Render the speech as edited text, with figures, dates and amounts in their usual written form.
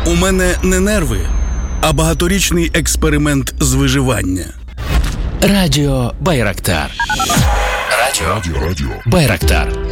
У мене не нерви, а багаторічний експеримент з виживання. Радіо Байрактар. Радіо Байрактар.